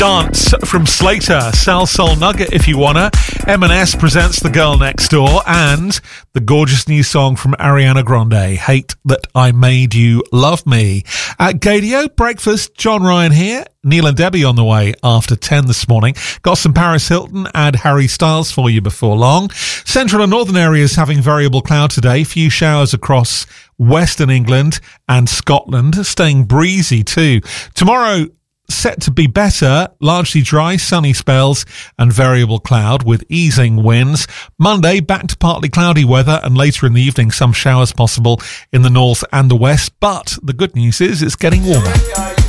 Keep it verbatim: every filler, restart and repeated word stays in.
Dance from Slater, Sal Soul Nugget if you wanna. M and S presents The Girl Next Door, and the gorgeous new song from Ariana Grande, Hate That I Made You Love Me. At Gadio, breakfast, John Ryan here. Neil and Debbie on the way after ten this morning. Got some Paris Hilton and Harry Styles for you before long. Central and northern areas having variable cloud today. Few showers across western England and Scotland. Staying breezy too. Tomorrow, set to be better, largely dry, sunny spells and variable cloud with easing winds. Monday, back to partly cloudy weather, and later in the evening some showers possible in the north and the west. But the good news is it's getting warmer.